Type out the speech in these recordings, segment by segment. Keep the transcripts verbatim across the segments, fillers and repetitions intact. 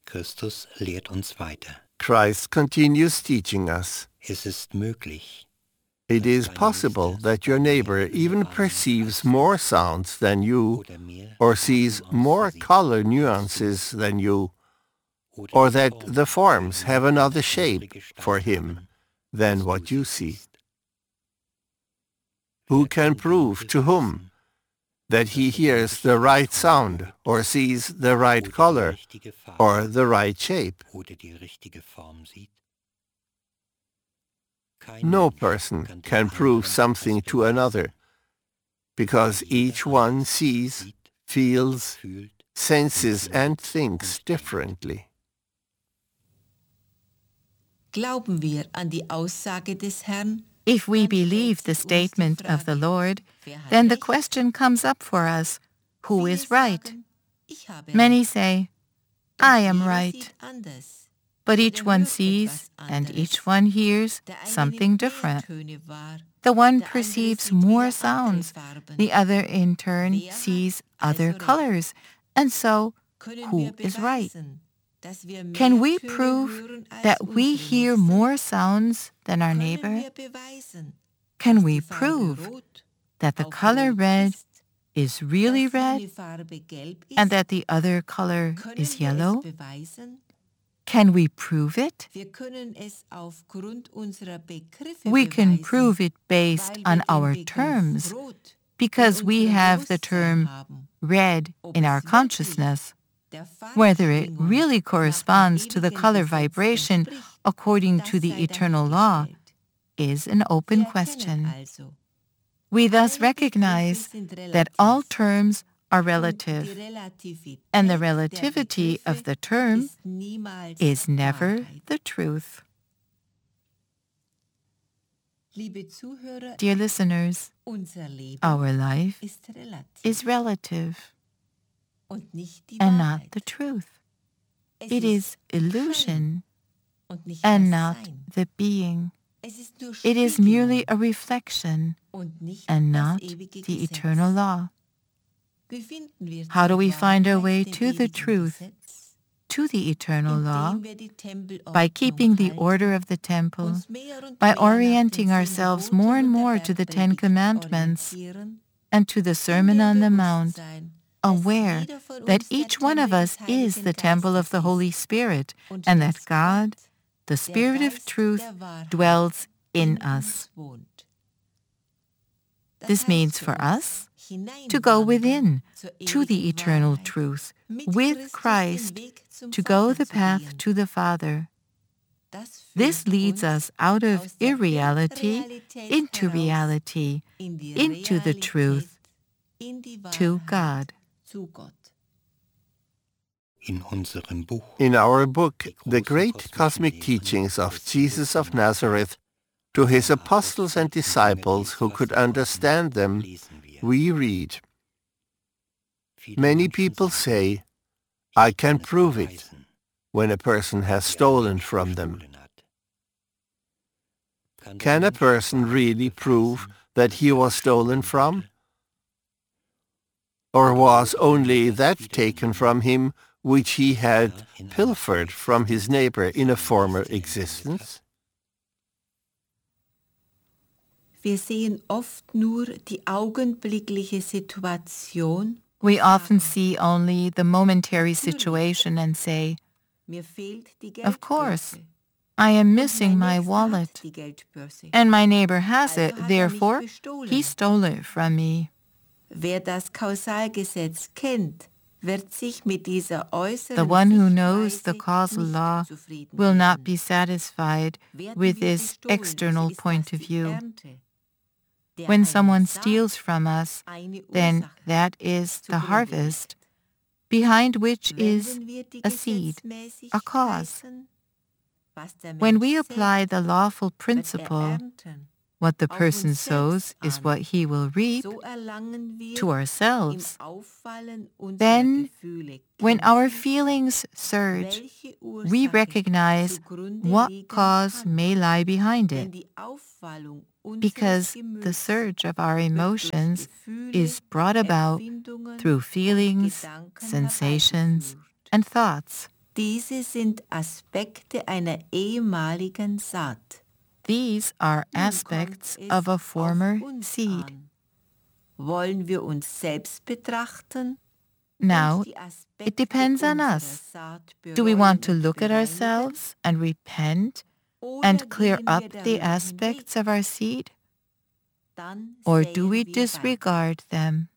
Christus lehrt uns weiter. Christ continues teaching us. Es ist möglich, It is possible that your neighbor even perceives more sounds than you, or sees more color nuances than you, or that the forms have another shape for him than what you see. Who can prove to whom that he hears the right sound, or sees the right color, or the right shape? No person can prove something to another, because each one sees, feels, senses, and thinks differently. Glauben wir an die Aussage des Herrn? If we believe the statement of the Lord, then the question comes up for us, who is right? Many say, I am right. But each one sees and each one hears something different. The one perceives more sounds, the other in turn sees other colors. And so, who is right? Can we prove that we hear more sounds than our neighbor? Can we prove that the color red is really red and that the other color is yellow? Can we prove it? We can prove it based on our terms, because we have the term red in our consciousness. Whether it really corresponds to the color vibration according to the eternal law is an open question. We thus recognize that all terms are relative, and the relativity of the term is never the truth. Dear listeners, our life is relative and not the truth. It is illusion and not the being. It is merely a reflection and not the eternal law. How do we find our way to the truth, to the eternal law? By keeping the order of the temple, by orienting ourselves more and more to the Ten Commandments and to the Sermon on the Mount, aware that each one of us is the temple of the Holy Spirit and that God, the Spirit of truth, dwells in us. This means for us to go within, to the eternal truth, with Christ, to go the path to the Father. This leads us out of irreality into reality, into the truth, to God. In our book, The Great Cosmic Teachings of Jesus of Nazareth, to his apostles and disciples who could understand them, we read, many people say, I can prove it, when a person has stolen from them. Can a person really prove that he was stolen from? Or was only that taken from him which he had pilfered from his neighbor in a former existence? Wir sehen oft nur die augenblickliche Situation. We often see only the momentary situation and say, of course, I am missing my wallet, and my neighbor has it, therefore he stole it from me. Wer das Kausalgesetz kennt, wird sich mit dieser äußeren The one who knows the causal law will not be satisfied with this external point of view. When someone steals from us, then that is the harvest, behind which is a seed, a cause. When we apply the lawful principle, what the person sows is what he will reap, to ourselves, then when our feelings surge, we recognize what cause may lie behind it, because the surge of our emotions is brought about through feelings, sensations, and thoughts. Diese sind Aspekte einer ehemaligen Saat. These are aspects of a former seed. Wollen wir uns selbst betrachten? Now, it depends on us. Do we want to look at ourselves and repent and clear up the aspects of our seed? Or do we disregard them?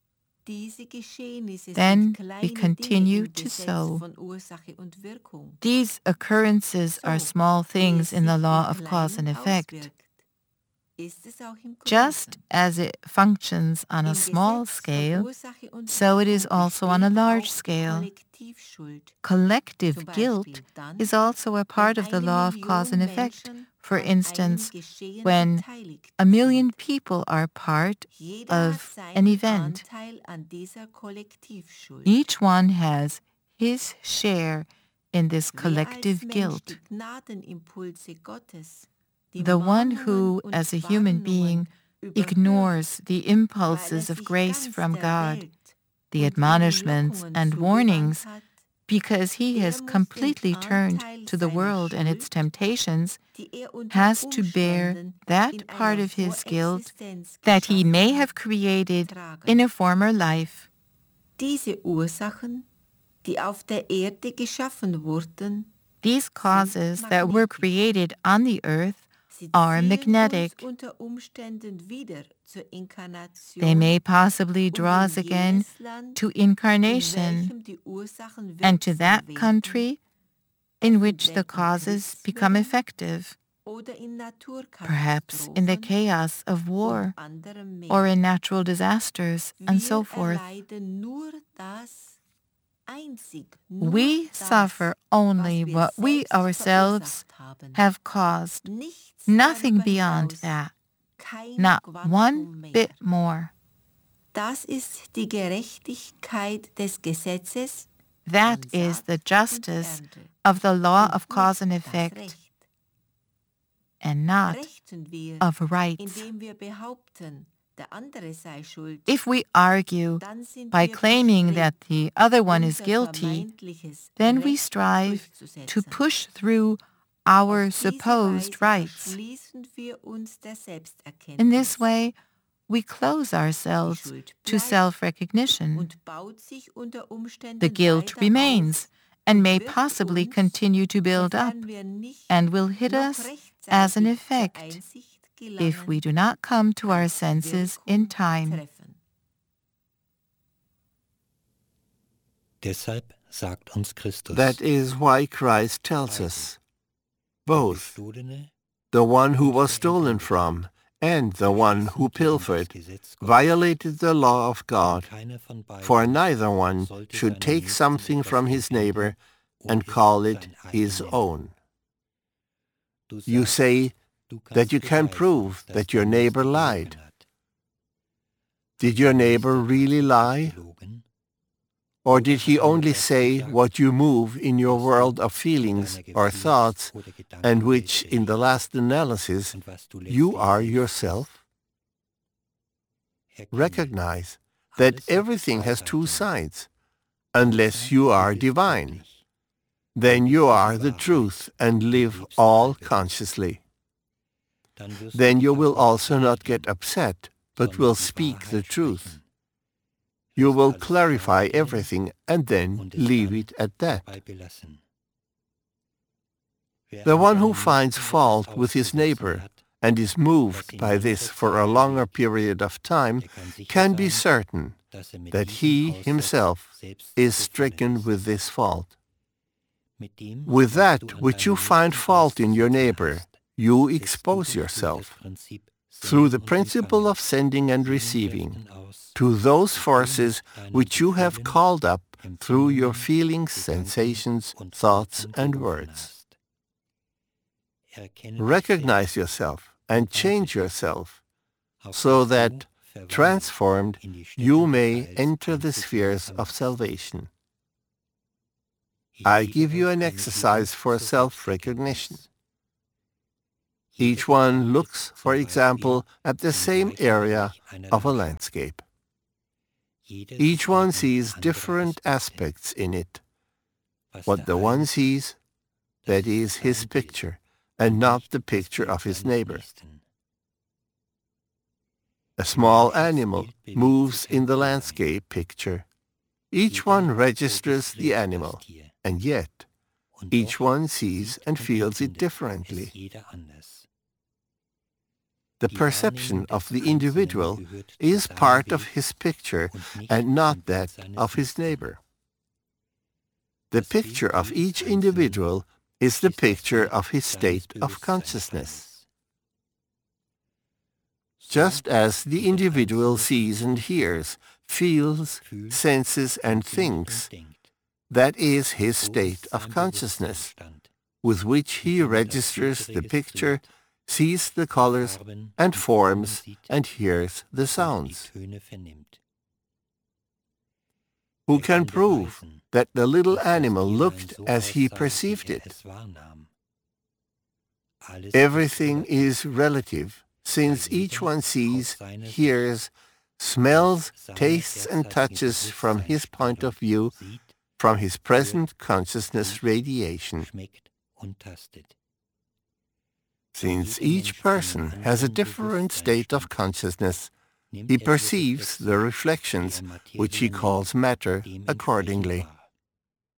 Then we continue to sow. These occurrences are small things in the law of cause and effect. Just as it functions on a small scale, so it is also on a large scale. Collective guilt is also a part of the law of cause and effect. For instance, when a million people are part of an event, each one has his share in this collective guilt. The one who, as a human being, ignores the impulses of grace from God, the admonishments and warnings, because he has completely turned to the world and its temptations, has to bear that part of his guilt that he may have created in a former life. Diese Ursachen, die auf der Erde geschaffen wurden, these causes that were created on the earth are magnetic. They may possibly draw us again to incarnation and to that country in which the causes become effective, perhaps in the chaos of war or in natural disasters and so forth. We suffer only what we ourselves have caused, nothing beyond that, not one bit more. Das ist die Gerechtigkeit des Gesetzes. That is the justice of the law of cause and effect, and not of rights. If we argue by claiming that the other one is guilty, then we strive to push through our supposed rights. In this way, we close ourselves to self-recognition. The guilt remains and may possibly continue to build up and will hit us as an effect if we do not come to our senses in time. Deshalb sagt uns Christus, that is why Christ tells us, both the one who was stolen from and the one who pilfered violated the law of God, for neither one should take something from his neighbor and call it his own. You say that you can prove that your neighbor lied. Did your neighbor really lie? Or did he only say what you move in your world of feelings or thoughts, and which, in the last analysis, you are yourself? Recognize that everything has two sides, unless you are divine. Then you are the truth and live all consciously. Then you will also not get upset, but will speak the truth. You will clarify everything and then leave it at that. The one who finds fault with his neighbor and is moved by this for a longer period of time can be certain that he himself is stricken with this fault. With that which you find fault in your neighbor, you expose yourself, through the principle of sending and receiving, to those forces which you have called up through your feelings, sensations, thoughts, and words. Recognize yourself and change yourself, so that, transformed, you may enter the spheres of salvation. I give you an exercise for self-recognition. Each one looks, for example, at the same area of a landscape. Each one sees different aspects in it. What the one sees, that is his picture, and not the picture of his neighbor. A small animal moves in the landscape picture. Each one registers the animal, and yet each one sees and feels it differently. The perception of the individual is part of his picture and not that of his neighbor. The picture of each individual is the picture of his state of consciousness. Just as the individual sees and hears, feels, senses, and thinks, that is his state of consciousness, with which he registers the picture, sees the colors and forms, and hears the sounds. Who can prove that the little animal looked as he perceived it? Everything is relative, since each one sees, hears, smells, tastes, and touches from his point of view, from his present consciousness radiation. Since each person has a different state of consciousness, he perceives the reflections, which he calls matter, accordingly.